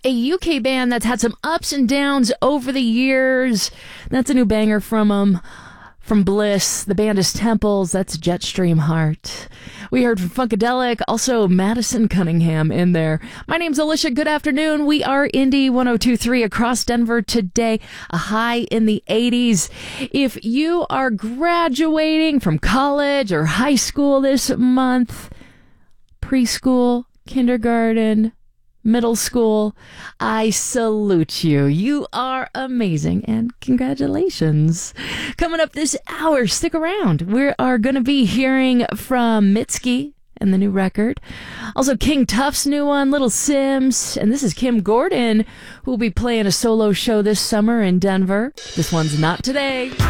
a UK band that's had some ups and downs over the years. That's a new banger from Bliss. The band is Temples. That's Jetstream Heart. We heard from Funkadelic, also Madison Cunningham in there. My name's Alicia. Good afternoon. We are Indie 102.3 across Denver today, a high in the 80s. If you are graduating from college or high school this month, preschool, kindergarten, middle school, I salute you. You are amazing, and congratulations. Coming up this hour, stick around. We are going to be hearing from Mitski and the new record. Also, King Tuff's new one, Little Sims, and this is Kim Gordon, who will be playing a solo show this summer in Denver. This one's Not Today.